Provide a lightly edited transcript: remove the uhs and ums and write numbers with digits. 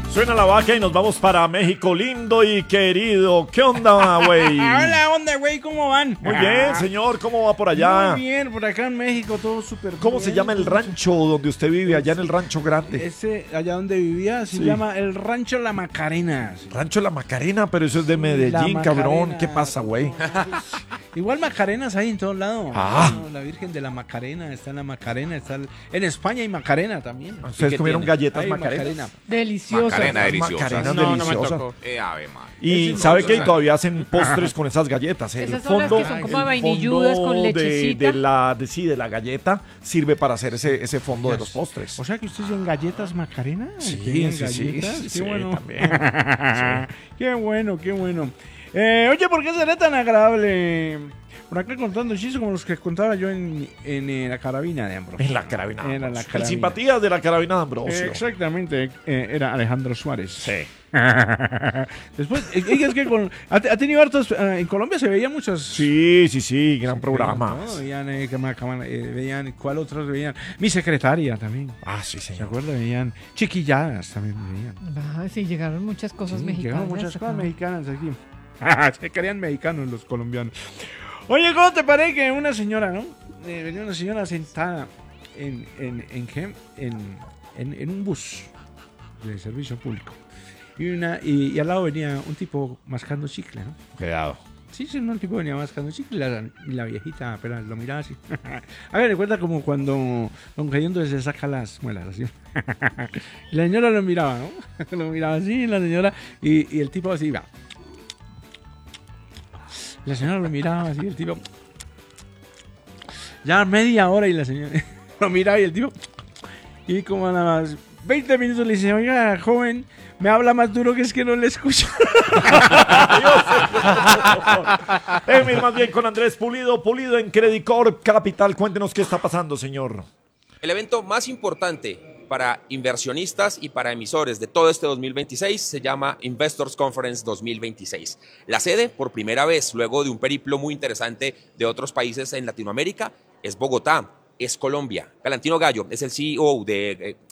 Suena la vaca y nos vamos para México, lindo y querido. ¿Qué onda, güey? Hola, onda, güey, ¿cómo van? Muy bien, señor, ¿cómo va por allá? Muy bien, por acá en México todo súper bien. ¿Cómo se llama el rancho donde usted vive, allá en el Rancho Grande? Ese, allá donde vivía, se llama el Rancho La Macarena. Sí. Rancho La Macarena, pero eso es de Medellín, cabrón. ¿Qué pasa, güey? Igual Macarenas hay en todos lados. Ah. No, la Virgen de la Macarena, está en la Macarena, en España hay Macarena también. ¿Ustedes comieron galletas Hay Macarena? Deliciosa. Macarena deliciosa. Macarena No, deliciosa. no me tocó. Ave madre. Y sabe que todavía hacen postres con esas galletas. El Esas son las fondo, que son como el vainilludas fondo con lechecita. de la galleta sirve para hacer ese fondo de los postres. O sea que ustedes en galletas Macarena. Sí, ¿Tienen sí, sí, galletas? sí, Qué sí, bueno. también. Qué bueno, qué bueno. Oye, ¿por qué será tan agradable? Por acá contando chistes como los que contaba yo en la carabina de Ambrosio. En la carabina. de Era la Ambrosio. carabina. El simpatías de la carabina de Ambrosio. Exactamente, era Alejandro Suárez. Sí. Después, es que ha tenido hartos. En Colombia se veían muchos. Sí, gran programa. ¿No? Veían, veían, ¿cuál otros veían? Mi secretaria también. Ah, sí, ¿Se señor. acuerdan? Veían Chiquilladas también veían. Ah, sí, llegaron muchas cosas Sí, mexicanas. llegaron muchas cosas acá. mexicanas aquí. Se querían mexicanos los colombianos. Oye, ¿cómo te parece que una señora, ¿no? Venía una señora sentada en un bus de servicio público. Y al lado venía un tipo mascando chicle, ¿no? Cuidado. Sí, no, el tipo venía mascando chicle y la viejita apenas lo miraba así. A ver, recuerda como cuando Don Cayondo se saca las muelas, así. Y la señora lo miraba, ¿no? Lo miraba así, la señora, y el tipo así, va. La señora lo miraba así, el tipo. Ya media hora y la señora lo miraba y el tipo. Y como a las 20 minutos le dice, oiga, joven, me habla más duro que es que no le escucho. Déjeme ir más bien con Andrés Pulido. Pulido en Credit Corp Capital. Cuéntenos qué está pasando, señor. El evento más importante para inversionistas y para emisores de todo este 2026 se llama Investors Conference 2026. La sede, por primera vez, luego de un periplo muy interesante de otros países en Latinoamérica, es Bogotá, es Colombia. Galantino Gallo es el CEO de